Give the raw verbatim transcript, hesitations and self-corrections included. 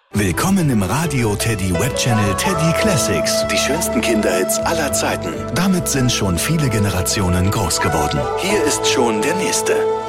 Willkommen im Radio Teddy Web Channel Teddy Classics. Die schönsten Kinderhits aller Zeiten. Damit sind schon viele Generationen groß geworden. Hier ist schon der nächste.